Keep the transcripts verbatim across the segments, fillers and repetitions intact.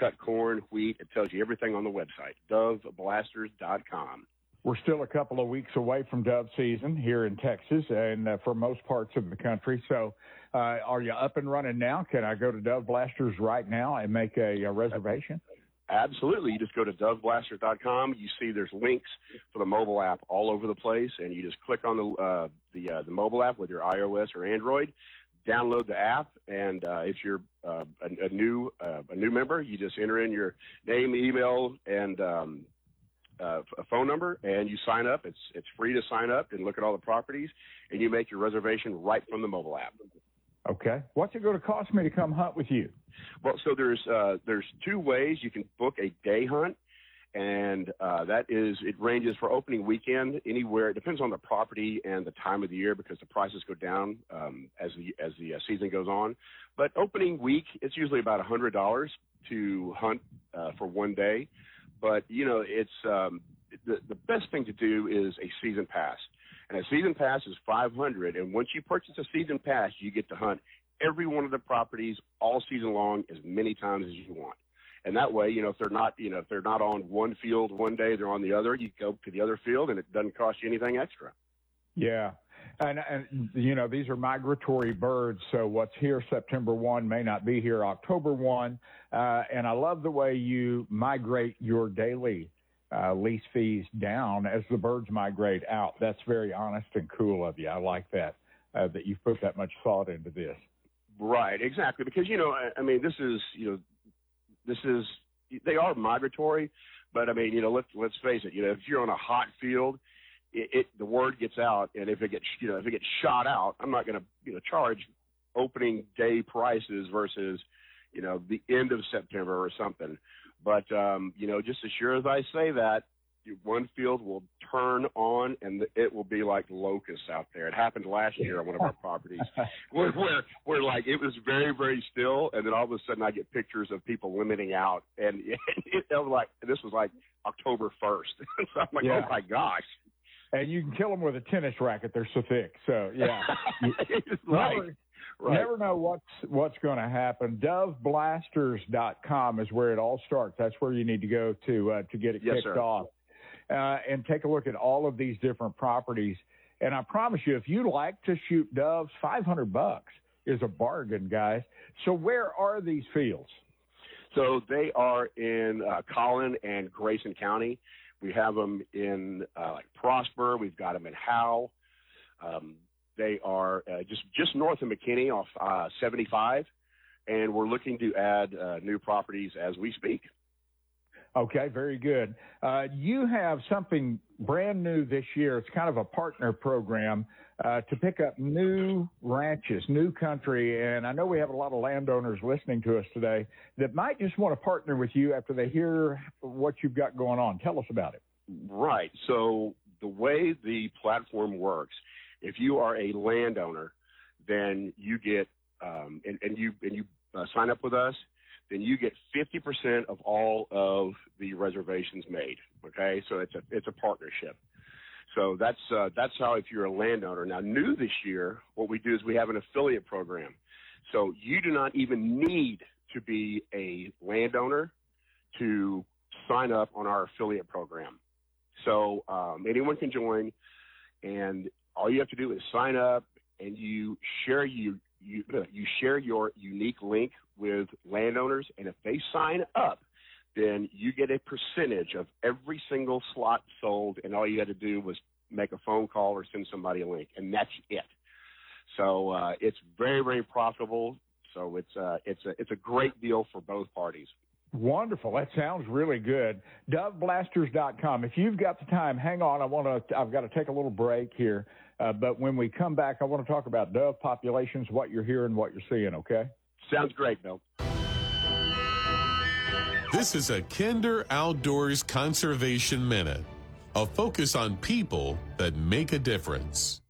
cut corn, wheat. It tells you everything on the website, dove blasters dot com. We're still a couple of weeks away from dove season here in Texas and uh, for most parts of the country. So uh, are you up and running now? Can I go to Dove Blasters right now and make a, a reservation? Absolutely. You just go to dove blasters dot com. You see there's links for the mobile app all over the place, and you just click on the uh, the, uh, the mobile app with your iOS or Android. Download the app, and uh, if you're uh, a, a new uh, a new member, you just enter in your name, email, and um, uh, a phone number, and you sign up. It's it's free to sign up and look at all the properties, and you make your reservation right from the mobile app. Okay. What's it going to cost me to come hunt with you? Well, so there's uh, there's two ways you can book a day hunt, and uh, that is it ranges for opening weekend anywhere. It depends on the property and the time of the year because the prices go down um, as the as the uh, season goes on. But opening week, it's usually about a hundred dollars to hunt uh, for one day. But you know, it's um, the the best thing to do is a season pass. And a season pass is five hundred dollars, and once you purchase a season pass, you get to hunt every one of the properties all season long as many times as you want. And that way, you know, if they're not, you know, if they're not on one field one day, they're on the other, you go to the other field, and it doesn't cost you anything extra. Yeah. And, and you know, these are migratory birds, so what's here September first may not be here October first. Uh, and I love the way you migrate your daily Uh, lease fees down as the birds migrate out. That's very honest and cool of you. I like that, uh, that you've put that much thought into this. Right, exactly. Because, you know, I, I mean, this is, you know, this is, they are migratory, but I mean, you know, let's, let's face it, you know, if you're on a hot field, it, it the word gets out, and if it gets, you know, if it gets shot out, I'm not going to, you know, charge opening day prices versus, you know, the end of September or something. But, um, you know, just as sure as I say that, one field will turn on and it will be like locusts out there. It happened last year on one of our properties where, where, where like it was very, very still. And then all of a sudden I get pictures of people limiting out. And it, it, it was like, this was like October first. So I'm like, yeah. Oh my gosh. And you can kill them with a tennis racket. They're so thick. So yeah. Right. Never, right. never know what's, what's going to happen. dove blasters dot com is where it all starts. That's where you need to go to, uh, to get it yes, kicked sir. off. Uh, and take a look at all of these different properties. And I promise you, if you like to shoot doves, five hundred bucks is a bargain, guys. So where are these fields? So they are in uh, Collin and Grayson County. We have them in uh, like Prosper. We've got them in Howe. Um, they are uh, just, just north of McKinney off uh, seventy-five. And we're looking to add uh, new properties as we speak. Okay, very good. Uh, you have something brand new this year. It's kind of a partner program uh, to pick up new ranches, new country. And I know we have a lot of landowners listening to us today that might just want to partner with you after they hear what you've got going on. Tell us about it. Right. So the way the platform works, if you are a landowner, then you get um, and, and you and you uh, sign up with us, then you get fifty percent of all of the reservations made. Okay, so it's a it's a partnership. So that's uh, that's how if you're a landowner. Now, new this year, what we do is we have an affiliate program. So you do not even need to be a landowner to sign up on our affiliate program. So um, anyone can join, and all you have to do is sign up, and you share you you you share your unique link with landowners, and if they sign up, then you get a percentage of every single slot sold, and all you had to do was make a phone call or send somebody a link, and that's it. So uh, it's very, very profitable. So it's uh, it's a it's a great deal for both parties. Wonderful. That sounds really good. dove blasters dot com. If you've got the time, hang on. I want to. I've got to take a little break here. Uh, but when we come back, I want to talk about dove populations, what you're hearing, what you're seeing. Okay. Sounds great, Bill. This is a Kinder Outdoors Conservation Minute, a focus on people that make a difference.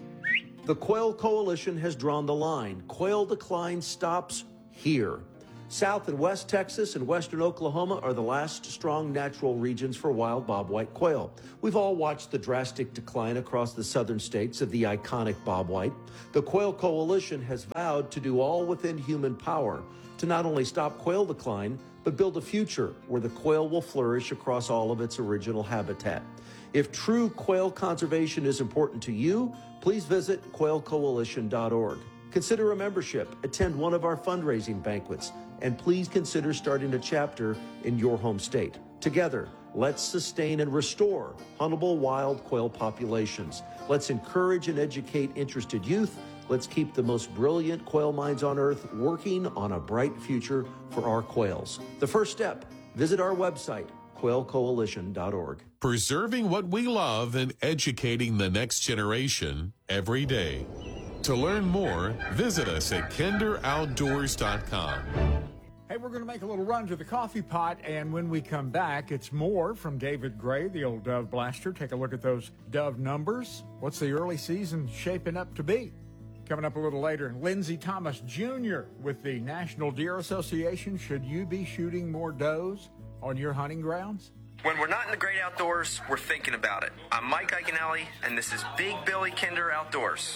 The Quail Coalition has drawn the line. Quail decline stops here. South and West Texas and Western Oklahoma are the last strong natural regions for wild bobwhite quail. We've all watched the drastic decline across the southern states of the iconic bobwhite. The Quail Coalition has vowed to do all within human power to not only stop quail decline, but build a future where the quail will flourish across all of its original habitat. If true quail conservation is important to you, please visit quail coalition dot org. Consider a membership, attend one of our fundraising banquets, and please consider starting a chapter in your home state. Together, let's sustain and restore huntable wild quail populations. Let's encourage and educate interested youth. Let's keep the most brilliant quail minds on earth working on a bright future for our quails. The first step, visit our website, quail coalition dot org. Preserving what we love and educating the next generation every day. To learn more, visit us at kinder outdoors dot com. Hey, we're going to make a little run to the coffee pot, and when we come back, it's more from David Gray, the old Dove Blaster. Take a look at those Dove numbers. What's the early season shaping up to be? Coming up a little later, and Lindsey Thomas Junior with the National Deer Association. Should you be shooting more does on your hunting grounds? When we're not in the great outdoors, we're thinking about it. I'm Mike Iaconelli, and this is Big Billy Kinder Outdoors.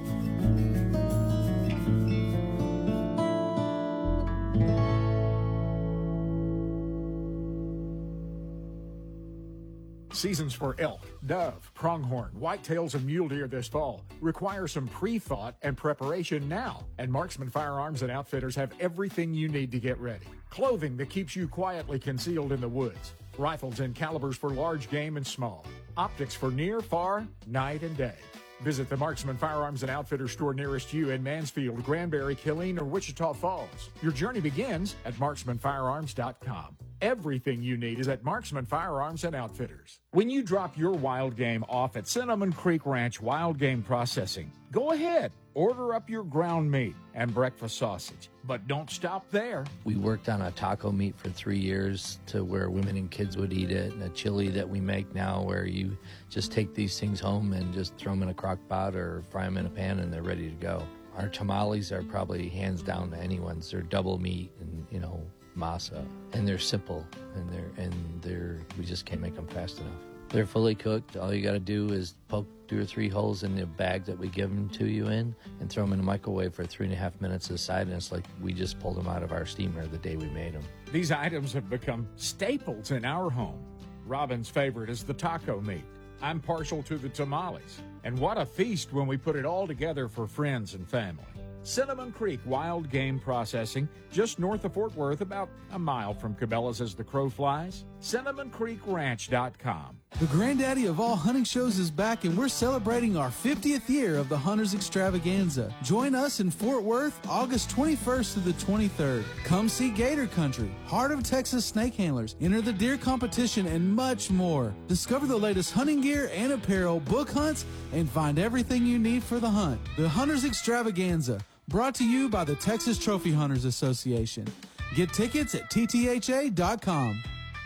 Seasons for elk, dove, pronghorn, whitetails, and mule deer this fall require some pre-thought and preparation now. And Marksman Firearms and Outfitters have everything you need to get ready. Clothing that keeps you quietly concealed in the woods. Rifles and calibers for large game and small. Optics for near, far, night, and day. Visit the Marksman Firearms and Outfitters store nearest you in Mansfield, Granbury, Killeen, or Wichita Falls. Your journey begins at marksman firearms dot com. Everything you need is at Marksman Firearms and Outfitters. When you drop your wild game off at Cinnamon Creek Ranch Wild Game Processing, go ahead, order up your ground meat and breakfast sausage. But don't stop there. We worked on a taco meat for three years to where women and kids would eat it, and a chili that we make now where you just take these things home and just throw them in a crock pot or fry them in a pan and they're ready to go. Our tamales are probably hands down to anyone's. They're double meat and, you know, masa, and they're simple, and they're and they're we just can't make them fast enough. They're fully cooked. All you got to do is poke two or three holes in the bag that we give them to you in and throw them in the microwave for three and a half minutes aside, and it's like we just pulled them out of our steamer the day we made them. These items have become staples in our home. Robin's favorite is the taco meat. I'm partial to the tamales. And what a feast when we put it all together for friends and family. Cinnamon Creek Wild Game Processing, just north of Fort Worth, about a mile from Cabela's as the crow flies. cinnamon creek ranch dot com. The granddaddy of all hunting shows is back, and we're celebrating our fiftieth year of the Hunters Extravaganza. Join us in Fort Worth, August twenty-first to the twenty-third. Come see Gator Country, Heart of Texas snake handlers, enter the deer competition, and much more. Discover the latest hunting gear and apparel, book hunts, and find everything you need for the hunt. The Hunters Extravaganza, brought to you by the Texas Trophy Hunters Association. Get tickets at T T H A dot com.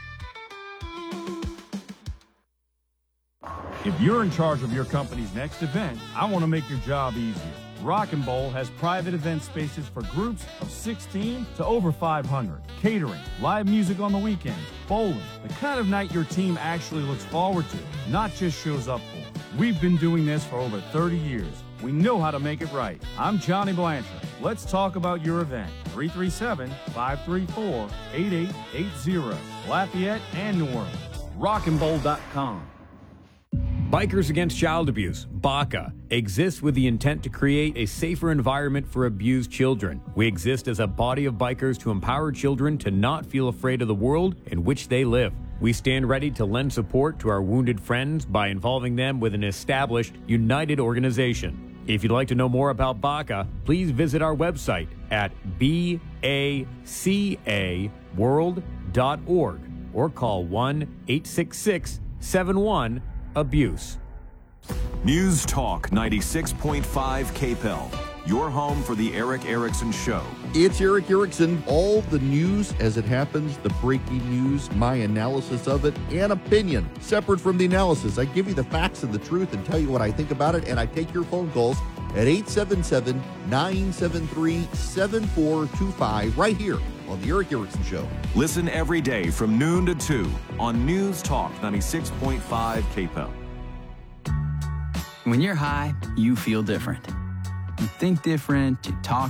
If you're in charge of your company's next event, I want to make your job easier. Rock and Bowl has private event spaces for groups of sixteen to over five hundred. Catering, live music on the weekends, bowling, the kind of night your team actually looks forward to, not just shows up for. We've been doing this for over thirty years. We know how to make it right. I'm Johnny Blanchard. Let's talk about your event. three three seven, five three four, eight eight eight zero. Lafayette and New Orleans. rock and bowl dot com. Bikers Against Child Abuse, B A C A, exists with the intent to create a safer environment for abused children. We exist as a body of bikers to empower children to not feel afraid of the world in which they live. We stand ready to lend support to our wounded friends by involving them with an established, united organization. If you'd like to know more about B A C A, please visit our website at B A C A world dot org or call one eight six six, seven one, abuse. News Talk ninety-six point five K P E L, your home for the Erick Erickson Show. It's Erick Erickson. All the news as it happens, the breaking news, my analysis of it, and opinion. Separate from the analysis, I give you the facts and the truth and tell you what I think about it, and I take your phone calls at eight seven seven, nine seven three, seven four two five right here on the Eric Erickson Show. Listen every day from noon to two on News Talk ninety-six point five K P E L. When you're high, you feel different. You think different, you talk